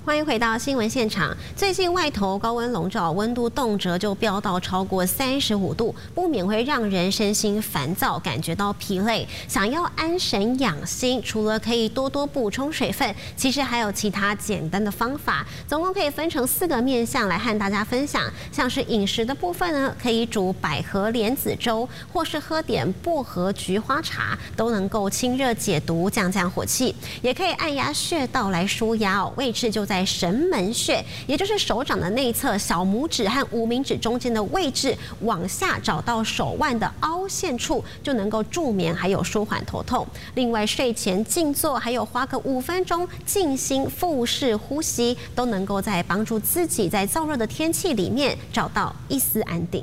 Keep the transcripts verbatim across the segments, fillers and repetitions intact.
欢迎回到新闻现场。最近外头高温笼罩，温度动辄就飙到超过三十五度，不免会让人身心烦躁，感觉到疲累。想要安神养心，除了可以多多补充水分，其实还有其他简单的方法。总共可以分成四个面向来和大家分享。像是饮食的部分呢，可以煮百合莲子粥，或是喝点薄荷菊花茶，都能够清热解毒、降降火气。也可以按压穴道来舒压哦，位置就在神门穴，也就是手掌的内侧小拇指和无名指中间的位置，往下找到手腕的凹陷处，就能够助眠，还有舒缓头痛。另外，睡前静坐，还有花个五分钟静心腹式呼吸，都能够在帮助自己在燥热的天气里面找到一丝安定。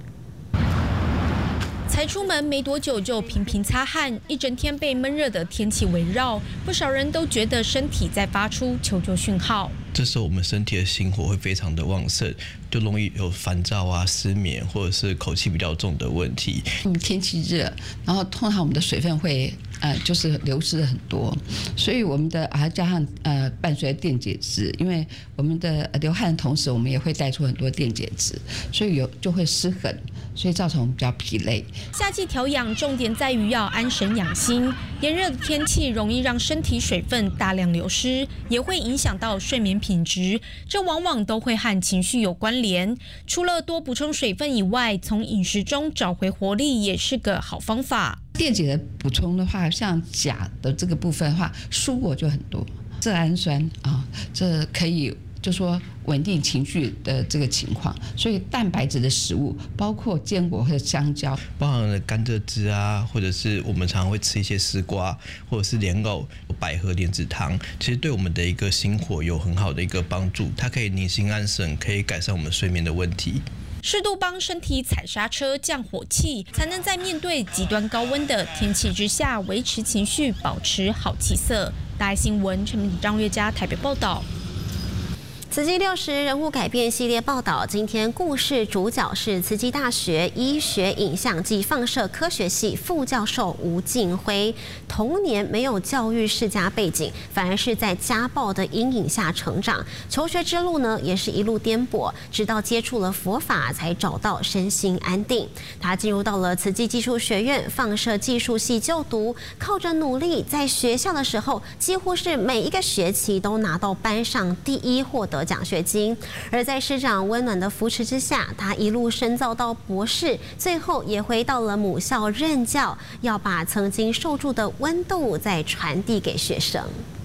才出门没多久就频频擦汗，一整天被闷热的天气围绕，不少人都觉得身体在发出求救讯号。 这时候我们身体的心火会非常的旺盛，就容易有烦躁啊、失眠或者是口气比较重的问题。 嗯，天气热，然后通常我们的水分会呃就是流失很多，所以我们的还加上呃伴随电解质，因为我们的流汗的同时，我们也会带出很多电解质，所以有就会失衡，所以造成我们比较疲累。 夏季调养重点在于要安神养心，炎热的天气容易让身体水分大量流失，也会影响到睡眠品质，这往往都会和情绪有关联。除了多补充水分以外，从饮食中找回活力也是个好方法。 电解的补充的话，像钾的这个部分的话，蔬果就很多，色氨酸啊，这可以就说稳定情绪的这个情况，所以蛋白质的食物包括坚果和香蕉， 包含了甘蔗汁啊，或者是我们常常会吃一些丝瓜，或者是莲藕、百合莲子汤，其实对我们的一个心火有很好的一个帮助，它可以宁心安神，可以改善我们睡眠的问题。 适度帮身体踩刹车、降火气，才能在面对极端高温的天气之下，维持情绪，保持好气色。大爱新闻陈明礼、张月佳台北报道。 慈济六十人物改变系列报道，今天故事主角是慈济大学医学影像暨放射科学系副教授吴敬辉。童年没有教育世家背景，反而是在家暴的阴影下成长。求学之路呢，也是一路颠簸，直到接触了佛法，才找到身心安定。他进入到了慈济技术学院放射技术系就读，靠着努力，在学校的时候，几乎是每一个学期都拿到班上第一，获得奖学金。而在师长温暖的扶持之下，他一路深造到博士，最后也回到了母校任教，要把曾经受助的温度再传递给学生。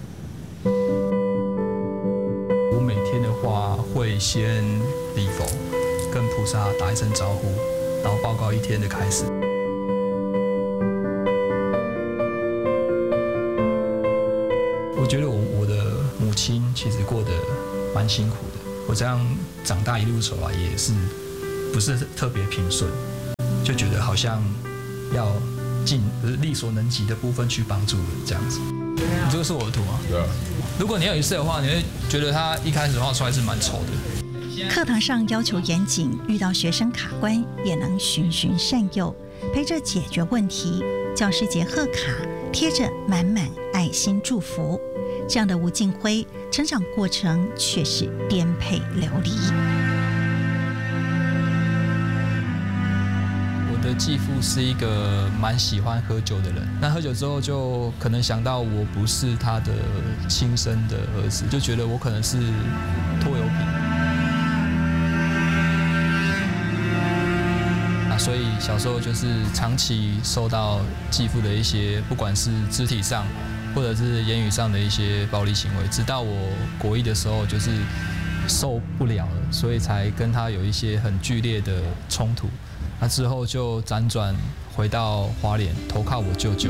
我每天的话会先礼佛，跟菩萨打一声招呼，然后报告一天的开始。我觉得我我的母亲其实过得蛮辛苦的，我这样长大一路走来也是不是特别平顺，就觉得好像要尽力所能及的部分去帮助人这样子。你这个是我的图吗？对啊。如果你有一次的话，你会觉得他一开始画出来是蛮丑的。 课堂上要求严谨，遇到学生卡关也能循循善诱，陪着解决问题。教师节贺卡贴着满满爱心祝福。这样的吴敬辉成长过程却是颠沛流离。 我的继父是一个蛮喜欢喝酒的人，那喝酒之后就可能想到我不是他的亲生的儿子，就觉得我可能是拖油瓶。啊，所以小时候就是长期受到继父的一些，不管是肢体上或者是言语上的一些暴力行为，直到我国一的时候就是受不了了，所以才跟他有一些很剧烈的冲突。那之后就辗转回到花莲投靠我舅舅。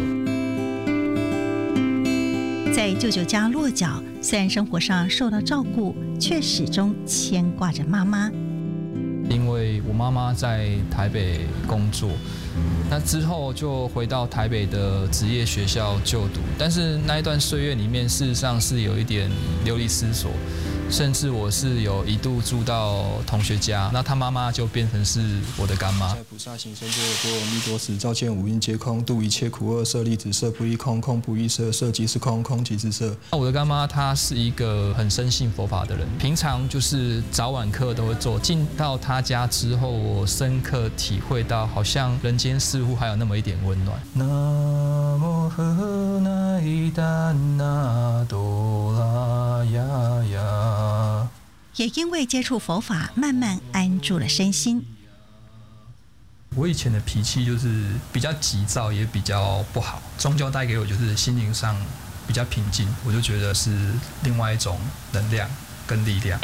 在舅舅家落脚，虽然生活上受到照顾，却始终牵挂着妈妈。 因为我妈妈在台北工作，那之后就回到台北的职业学校就读，但是那一段岁月里面，事实上是有一点流离失所。 甚至我是有一度住到同学家，那他妈妈就变成是我的干妈。 在菩萨行深觉波罗蜜多时，照见五蕴皆空，度一切苦厄。舍利子，色不异空，空不异色，色即是空，空即是色。 我的干妈她是一个很深信佛法的人，平常就是早晚课都会做。进到她家之后，我深刻体会到，好像人间似乎还有那么一点温暖。南无喝那丹那哆啦呀呀。 也因为接触佛法，慢慢安住了身心。 我以前的脾气就是比较急躁，也比较不好。宗教带给我就是心灵上比较平静，我就觉得是另外一种能量跟力量。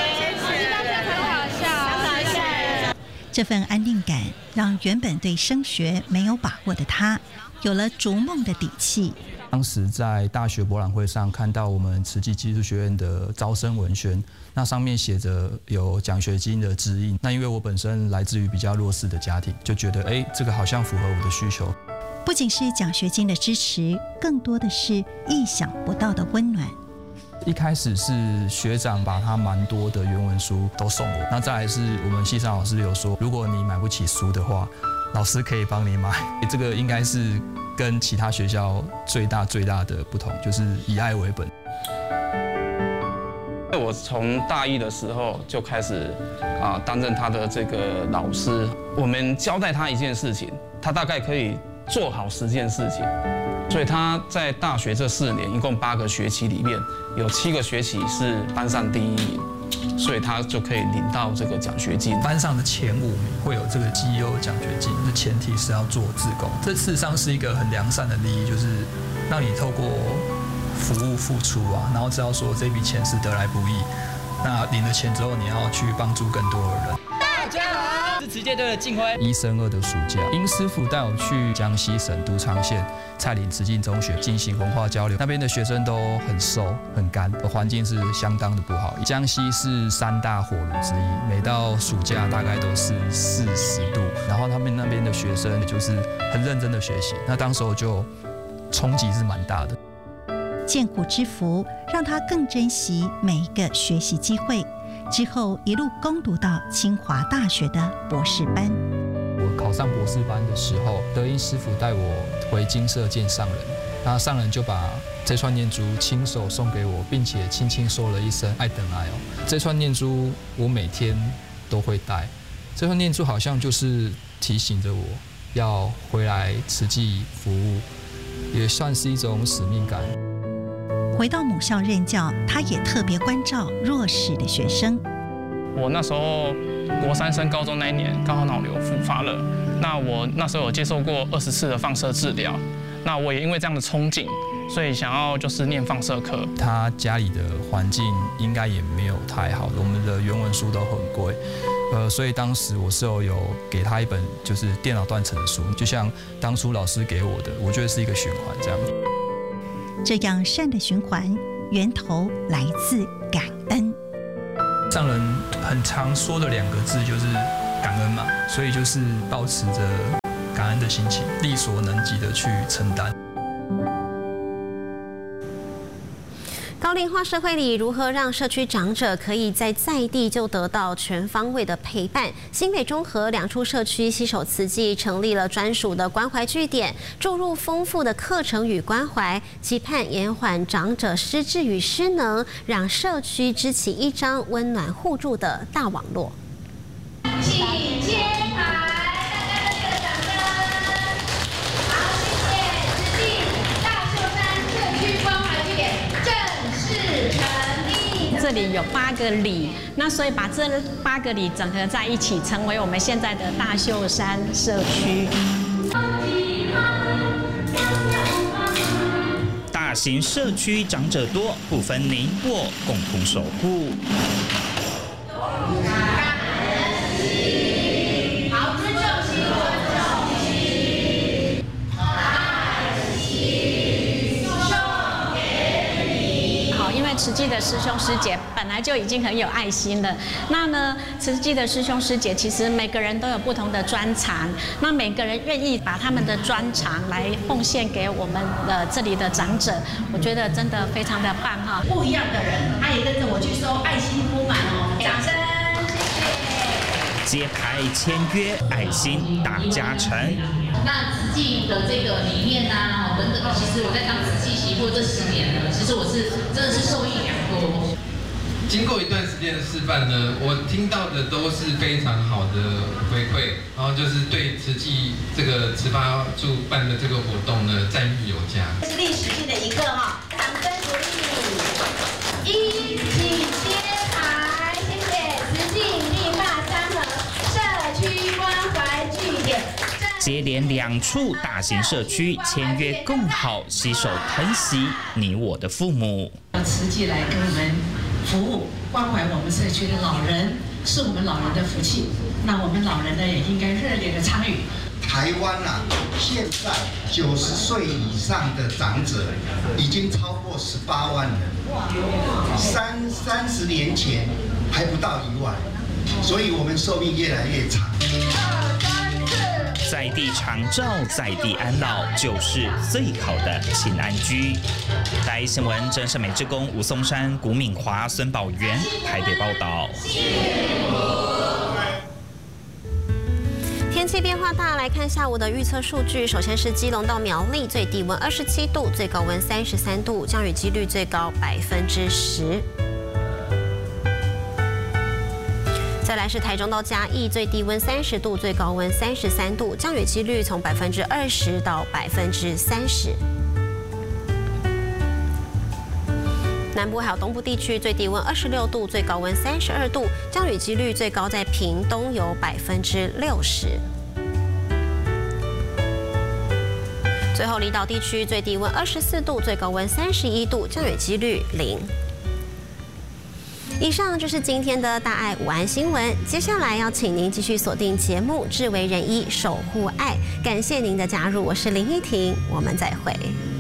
这份安定感让原本对升学没有把握的他，有了逐梦的底气。 当时在大学博览会上看到我们慈济技术学院的招生文宣，那上面写着有奖学金的指引。那因为我本身来自于比较弱势的家庭，就觉得哎，这个好像符合我的需求。 不仅是奖学金的支持，更多的是意想不到的温暖。 一开始是学长把他蛮多的原文书都送我，那再来是我们系上老师有说，如果你买不起书的话，老师可以帮你买。这个应该是跟其他学校最大最大的不同，就是以爱为本。 我从大一的时候就开始啊担任他的这个老师，我们交代他一件事情，他大概可以做好十件事情。所以他在大学这四年，一共八个学期里面，有七个学期是班上第一名，所以他就可以领到这个奖学金。 班上的前五名会有这个绩优奖学金，这前提是要做志工。这事实上是一个很良善的利益，就是让你透过服务付出啊，然后知道说这笔钱是得来不易。那领了钱之后，你要去帮助更多的人。 大家好，是慈济队的静辉。 一升二的暑假，殷师傅带我去江西省都昌县蔡岭慈济中学进行文化交流，那边的学生都很瘦很干，环境是相当的不好。江西是三大火炉之一，每到暑假大概都是四十度，然后他们那边的学生就是很认真的学习，那当时候就冲击是蛮大的。 见苦知福，让他更珍惜每一个学习机会。之后一路攻读到清华大学的博士班。 我考上博士班的时候，德音师傅带我回精舍见上人，那上人就把这串念珠亲手送给我，并且轻轻说了一声“爱等爱”哦。这串念珠我每天都会带，这串念珠好像就是提醒着我要回来慈济服务，也算是一种使命感。 回到母校任教，他也特别关照弱势的学生。 我那时候国三升高中那一年，刚好脑瘤复发了。那我那时候有接受过二十次的放射治疗，那我也因为这样的憧憬，所以想要就是念放射科。 他家里的环境应该也没有太好，我们的原文书都很贵，呃，所以当时我是有有给他一本就是电脑断层的书，就像当初老师给我的，我觉得是一个循环这样。 这样善的循环源头来自感恩。 上人很常说的两个字就是感恩嘛，所以就是抱持着感恩的心情，力所能及的去承担。 高龄化社会里，如何让社区长者可以在在地就得到全方位的陪伴？新北中和两处社区携手慈济，成立了专属的关怀据点，注入丰富的课程与关怀，期盼延缓长者失智与失能，让社区织起一张温暖互助的大网络。 请揭牌。 这里有八个里，那所以把这八个里整合在一起，成为我们现在的大秀山社区。 大型社区长者多，不分您我，共同守护。 慈济的师兄师姐本来就已经很有爱心了，那呢，慈济的师兄师姐其实每个人都有不同的专长，那每个人愿意把他们的专长来奉献给我们的这里的长者，我觉得真的非常的棒哈。 不一样的人，他也也跟着我去收爱心铺满哦，掌声，谢谢。 揭牌签约，爱心大加成。 那慈济的这个理念啊，等等，其实我在当慈济媳妇这十年了，其实我是真的是受益良多。 经过一段时间的示范呢，我听到的都是非常好的回馈，然后就是对慈济这个慈发处办的这个活动呢赞誉有加。 这是历史性的一刻哈，掌声鼓励，一起揭牌，谢谢慈济立坝山河社区关怀据点。 接连两处大型社区签约共好，携手疼惜你我的父母。 慈济来跟我们服务关怀我们社区的老人，是我们老人的福气。那我们老人呢，也应该热烈的参与。 台湾啊，现在九十岁以上的长者已经超过十八万人，三三十年前还不到一万，所以我们寿命越来越长。 在地长照，在地安老，就是最好的亲安居。台一新闻真善美志工吴松山、古敏华、孙宝元台北报道。 天气变化大，来看下午的预测数据。首先是基隆到苗栗，最低温二十七度，最高温三十三度，降雨几率最高百分之十。再来是台中到嘉义，最低温三十度，最高温三十三度，降雨几率从百分之二十到百分之三十。南部还有东部地区，最低温二十六度，最高温三十二度，降雨几率最高在屏东有百分之六十。最后离岛地区，最低温二十四度，最高温三十一度，降雨几率零。以上就是今天的大爱午安新闻，接下来要请您继续锁定节目《智为人医守护爱》，感谢您的加入，我是林依婷，我们再会。